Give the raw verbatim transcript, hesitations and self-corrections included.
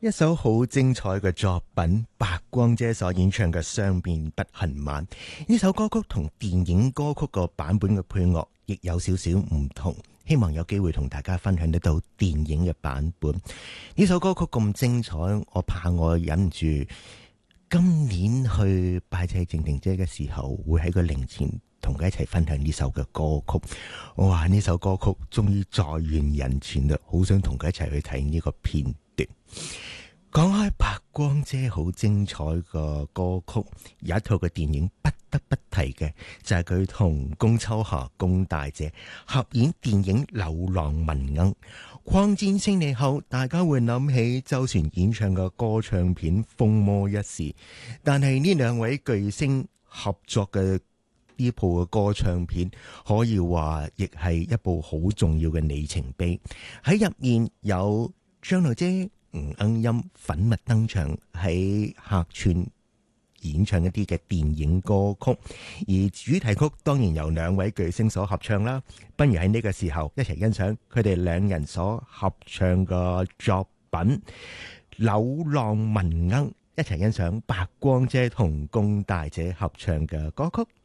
一首好精彩嘅作品，白光姐所演唱嘅《雙面不恨晚》。呢首歌曲同電影歌曲個版本嘅配樂亦有少少唔同，希望有機會同大家分享得到電影嘅版本。呢首歌曲咁精彩，我怕我忍唔住今年去拜祭靜婷姐嘅時候，會喺個靈前同佢一齊分享呢首嘅歌曲。哇！呢首歌曲終於再現人前啦，好想同佢一齊去睇呢個片段。講開白光姐好精彩嘅歌曲，有一套嘅電影不得不提嘅就係佢同龔秋霞、龔大姐合演電影《柳浪聞鶯》。抗戰勝利後，大家會諗起周璇演唱嘅歌唱片《風魔一時》，但係呢兩位巨星合作嘅呢部嘅歌唱片，可以話亦係一部好重要嘅里程碑。喺入面有張露姐、吳鶯音粉墨登場，喺客串演唱一啲嘅電影歌曲，而主題曲當然由兩位巨星所合唱啦。不如喺呢個時候一齊欣賞佢哋兩人所合唱嘅作品《柳浪聞鶯》，一齊欣賞白光姐同龔大姐合唱嘅歌曲。